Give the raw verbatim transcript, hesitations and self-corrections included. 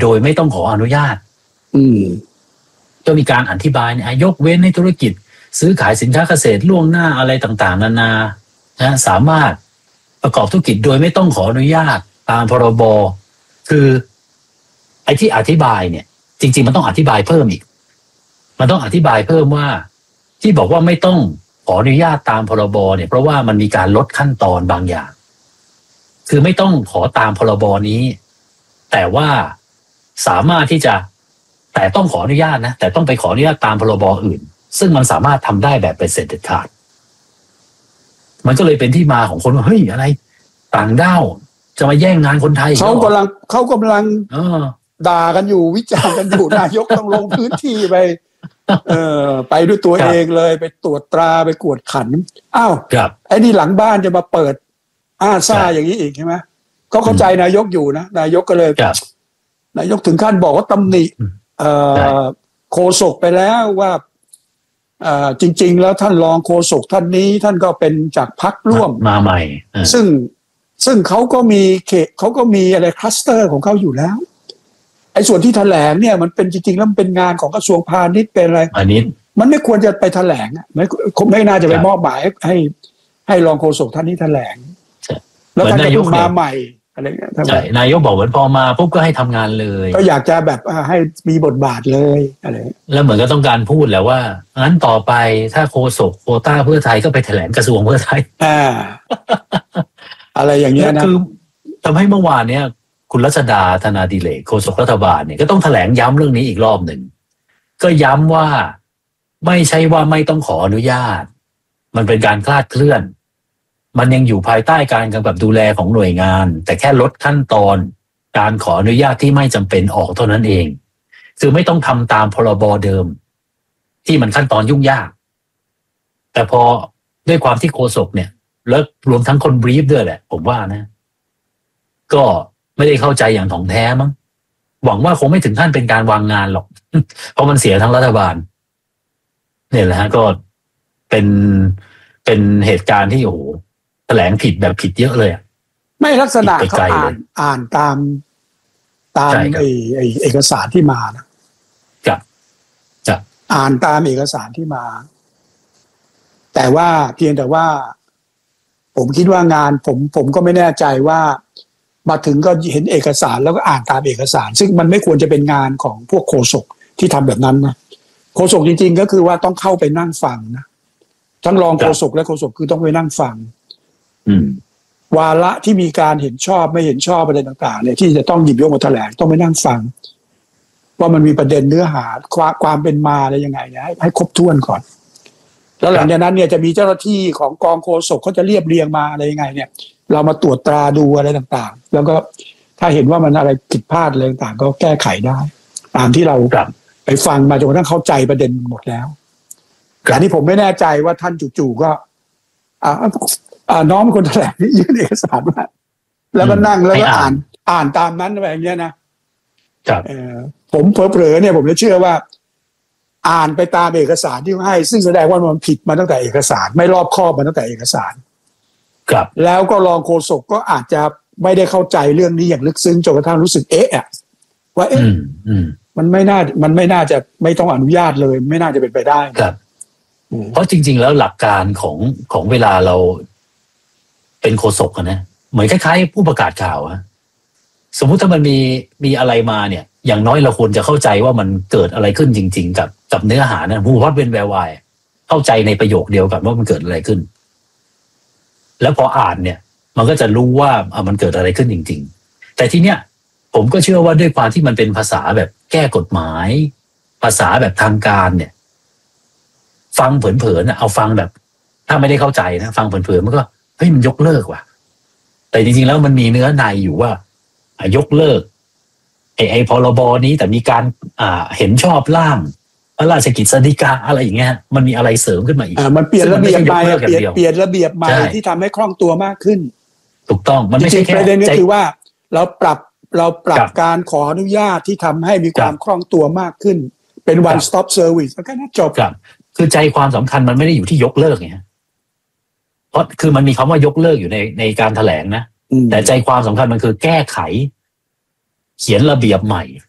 โดยไม่ต้องขออนุญาตอืมก็มีการอธิบายเนี่ยยกเว้นให้ธุรกิจซื้อขายสินค้าเกษตรล่วงหน้าอะไรต่างๆนานานะสามารถประกอบธุรกิจโดยไม่ต้องขออนุญาตตามพรบคือไอ้ที่อธิบายเนี่ยจริงๆมันต้องอธิบายเพิ่มอีกมันต้องอธิบายเพิ่มว่าที่บอกว่าไม่ต้องขออนุญาตตามพรบเนี่ยเพราะว่ามันมีการลดขั้นตอนบางอย่างคือไม่ต้องขอตามพรบนี้แต่ว่าสามารถที่จะแต่ต้องขออนุญาตนะแต่ต้องไปขออนุญาตตามพรบอื่นซึ่งมันสามารถทำได้แบบเป็นเสร็จเด็ดขาดมันก็เลยเป็นที่มาของคนว่าเฮ้ยอะไรต่างด้าวจะมาแย่งงานคนไทยเขากำลังเขากำลังด่ากันอยู่วิจารณ์กันอยู่ นายกต้องลงพื้นที่ไปเออไปด้วยตัวเองเลยไปตรวจตราไปกวดขันอ้าวไอ้นี่หลังบ้านจะมาเปิดอ้าซ่าอย่างนี้อีกใช่ไหมก็เข้าใจนายกอยู่นะนายกก็เลยนายกถึงขั้นบอกว่าตำหนิโฆษกไปแล้วว่าจริงๆแล้วท่านรองโฆษกท่านนี้ท่านก็เป็นจากพรรคร่วมมาใหม่ซึ่งซึ่งเขาก็มีเขตเขาก็มีอะไรคลัสเตอร์ของเขาอยู่แล้วไอ้ส่วนที่แถลงเนี่ยมันเป็นจริงๆแล้วมันเป็นงานของกระทรวงพาณิชย์เป็นอะไรอันนี้มันไม่ควรจะไปแถลงไม่ไม่น่าจะไปมอบหมายให้ให้รองโฆษกท่านนี้แถลงแล้วท่านก็มาใหม่อะไรเงี้ยใช่นายกบอกเหมือนพอมาปุ๊บก็ให้ทำงานเลยก็อยากจะแบบให้มีบทบาทเลยอะไรแล้วเหมือนก็ต้องการพูดแหละว่างั้นต่อไปถ้าโฆษกโควต้าเพื่อไทยก็ไปแถลงกระทรวงเพื่อไทยอ่าอะไรอย่างเงี้ยนะคือทำให้เมื่อวานเนี้ยคุณรัชดาธนาดิเรกโฆษกรัฐบาลเนี่ยก็ต้องแถลงย้ำเรื่องนี้อีกรอบหนึ่งก็ย้ำว่าไม่ใช่ว่าไม่ต้องขออนุญาตมันเป็นการคลาดเคลื่อนมันยังอยู่ภายใต้การกำกับดูแลของหน่วยงานแต่แค่ลดขั้นตอนการขออนุญาตที่ไม่จำเป็นออกเท่านั้นเองคือไม่ต้องทำตามพรบเดิมที่มันขั้นตอนยุ่งยากแต่พอด้วยความที่โฆษกเนี่ยแล้วรวมทั้งคนบรีฟด้วยแหละผมว่านะก็ไม่ได้เข้าใจอย่างถ่องแท้มั้งหวังว่าคงไม่ถึงขั้นเป็นการวางงานหรอก เพราะมันเสียทั้งรัฐบาลเนี่ยแหละฮะก็เป็นเป็นเหตุการณ์ที่โอ้โหแถลงผิดแบบผิดเยอะเลยไม่ลักษณะเขาอ่านอ่านตามตามไอ้ไอ้เอกสารที่มานะจะจะอ่านตามเอกสารที่มาแต่ว่าเพียงแต่ว่าผมคิดว่างานผมผมก็ไม่แน่ใจว่ามาถึงก็เห็นเอกสารแล้วก็อ่านตามเอกสารซึ่งมันไม่ควรจะเป็นงานของพวกโฆษกที่ทำแบบนั้นนะโฆษกจริงๆก็คือว่าต้องเข้าไปนั่งฟังนะทั้งรองโฆษกและโฆษกคือต้องไปนั่งฟังวาระที่มีการเห็นชอบไม่เห็นชอบอะไรต่างๆเนี่ยที่จะต้องหยิบยกมาแถลงต้องไปนั่งฟังว่ามันมีประเด็นเนื้อหาความความเป็นมาอะไรยังไงเนี่ยให้ให้ครบถ้วนก่อนแล้วหลังจากนั้นเนี่ยจะมีเจ้าหน้าที่ของกองโฆษกเขาจะเรียบเรียงมาอะไรยังไงเนี่ยเรามาตรวจตราดูอะไรต่างๆแล้วก็ถ้าเห็นว่ามันอะไรผิดพลาดอะไรต่างๆก็แก้ไขได้ตามที่เราไปฟังมาจนกระทั่งเข้าใจประเด็นหมดแล้วแต่นี่ผมไม่แน่ใจว่าท่านจู่ๆก็อ่าอ่าน้องเป็นคนแถลงยื่นเอกสารมาแล้วก็นั่งแล้วก็อ่านอ่านตามนั้นอะไรอย่างเงี้ยนะเออผมเผลอๆเนี่ยผมจะเชื่อว่าอ่านไปตามเอกสารที่ให้ซึ่งแสดงว่ามันผิดมาตั้งแต่เอกสารไม่รอบคอบมาตั้งแต่เอกสารครับแล้วก็รองโฆษกก็อาจจะไม่ได้เข้าใจเรื่องนี้อย่างลึกซึ้งจนกระทั่งรู้สึกเอ๊ะอะว่าเอ๊ะมันไม่น่ามันไม่น่าจะไม่ต้องอนุญาตเลยไม่น่าจะเป็นไปได้ครับเพราะจริงๆแล้วหลักการของของเวลาเราเป็นโฆษกนะเหมือนคล้ายๆผู้ประกาศข่าวอะสมมุติถ้ามันมีมีอะไรมาเนี่ยอย่างน้อยเราควรจะเข้าใจว่ามันเกิดอะไรขึ้นจริงๆกับกับเนื้อหานะผู้วัดเว้นแวววายเข้าใจในประโยคเดียวกันว่ามันเกิดอะไรขึ้นแล้วพออ่านเนี่ยมันก็จะรู้ว่าอ่ะมันเกิดอะไรขึ้นจริงๆแต่ทีเนี้ยผมก็เชื่อว่าด้วยความที่มันเป็นภาษาแบบแก้กฎหมายภาษาแบบทางการเนี่ยฟังเผลอๆนะเอาฟังแบบถ้าไม่ได้เข้าใจนะฟังเผลอๆมันก็เฮ้ยมันยกเลิกว่ะแต่จริงๆแล้วมันมีเนื้อในอยู่ว่ายกเลิกไอ้ไอ้พรบนี้แต่มีการอ่าเห็นชอบร่างพระราชกิจสีกาอะไรอย่างเงี้ยมันมีอะไรเสริมขึ้นมาอีกอ่ามันเปลี่ยนระเบียบใหม่เปลี่ยนเปลี่ยนระเบียบใหม่ที่ทำให้คล่องตัวมากขึ้นถูกต้องมันไม่ใช่แค่ประเด็นก็คือว่าเราปรับเราปรับการขออนุญาตที่ทำให้มีความคล่องตัวมากขึ้นเป็น one stop service แล้วก็น่าจบคือใจความสำคัญมันไม่ได้อยู่ที่ยกเลิกไงเพราะคือมันมีคำว่ายกเลิกอยู่ในในการแถลงนะแต่ใจความสำคัญมันคือแก้ไขเขียนระเบียบใหม่